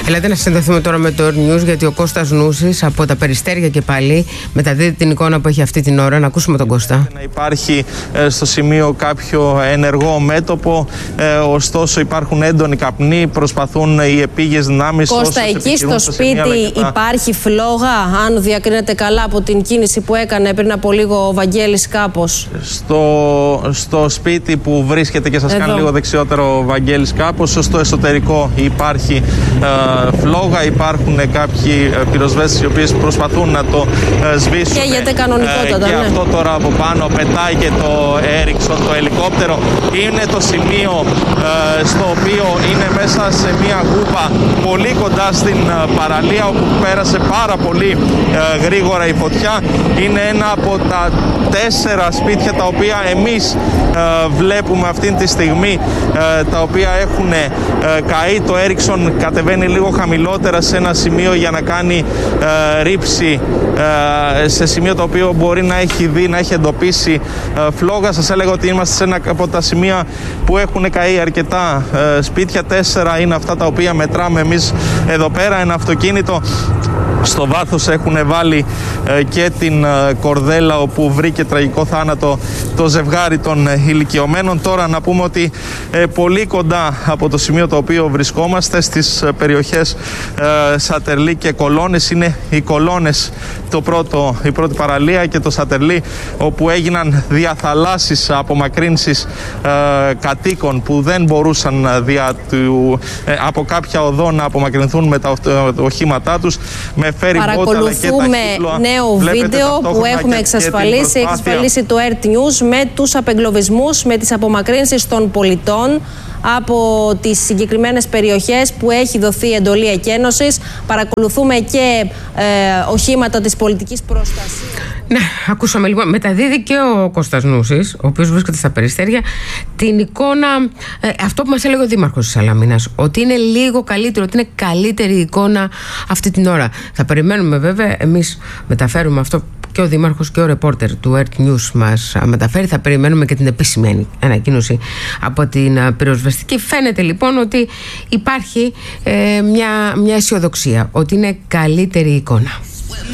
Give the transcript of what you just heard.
Ελάτε να συνδεθούμε τώρα με το Earth News, γιατί ο Κώστας Νούσης από τα Περιστέρια και πάλι μεταδίδει την εικόνα που έχει αυτή την ώρα. Να ακούσουμε τον Κώστα. Να υπάρχει στο σημείο κάποιο ενεργό μέτωπο, ωστόσο υπάρχουν έντονοι καπνοί, προσπαθούν οι επίγειες δυνάμεις. Κώστα, εκεί στο σπίτι υπάρχει φλόγα, αν διακρίνεται καλά από την κίνηση που έκανε πριν από λίγο ο Βαγγέλης Κάπος? Στο σπίτι που βρίσκεται και σας κάνει λίγο δεξιότερο ο Βαγγέλης Κάπος, στο εσωτερικό υπάρχει φλόγα, υπάρχουν κάποιοι πυροσβέστες οι οποίες προσπαθούν να το σβήσουν. Καίγεται κανονικότατα. Και αυτό τώρα από πάνω πετάει και το Έριξον, το ελικόπτερο. Είναι το σημείο στο οποίο είναι μέσα σε μια κούπα πολύ κοντά στην παραλία, όπου πέρασε πάρα πολύ γρήγορα η φωτιά. Είναι ένα από τα 4 σπίτια τα οποία εμείς βλέπουμε αυτή τη στιγμή, τα οποία έχουν καεί. Το Έριξον κατεβαίνει λίγο χαμηλότερα σε ένα σημείο για να κάνει ρήψη, σε σημείο το οποίο μπορεί να έχει δει, να έχει εντοπίσει φλόγα. Σας έλεγα ότι είμαστε σε ένα από τα σημεία που έχουν καεί αρκετά σπίτια. 4 είναι αυτά τα οποία μετράμε εμείς εδώ πέρα. Ένα αυτοκίνητο στο βάθος έχουν βάλει και την κορδέλα όπου βρήκε τραγικό θάνατο το ζευγάρι των ηλικιωμένων. Τώρα να πούμε ότι πολύ κοντά από το σημείο το οποίο βρισκόμαστε, στις περιοχές Σατερλή και Κολώνες, είναι οι Κολώνες η πρώτη παραλία και το Σατερλή, όπου έγιναν διαθαλάσσεις απομακρύνσεις κατοίκων που δεν μπορούσαν από κάποια οδό να απομακρυνθούν με τα οχήματά τους. Παρακολουθούμε νέο βίντεο που έχουμε εξασφαλίσει το Earth News με τους απεγκλωβισμούς, με τις απομακρύνσεις των πολιτών από τις συγκεκριμένες περιοχές που έχει δοθεί εντολή εκένωσης. Παρακολουθούμε και οχήματα της πολιτικής προστασίας. Ναι, ακούσαμε λοιπόν. Μεταδίδει και ο Κώστας Νούσης, ο οποίος βρίσκεται στα Περιστέρια, την εικόνα, αυτό που μας έλεγε ο Δήμαρχος της Σαλαμίνας, ότι είναι λίγο καλύτερο, ότι είναι καλύτερη η εικόνα αυτή την ώρα. Θα περιμένουμε βέβαια, εμείς μεταφέρουμε αυτό και ο Δήμαρχος και ο ρεπόρτερ του Earth News μας μεταφέρει. Θα περιμένουμε και την επίσημη ανακοίνωση από την πυροσβεστική. Φαίνεται λοιπόν ότι υπάρχει μια αισιοδοξία, ότι είναι καλύτερη η εικόνα.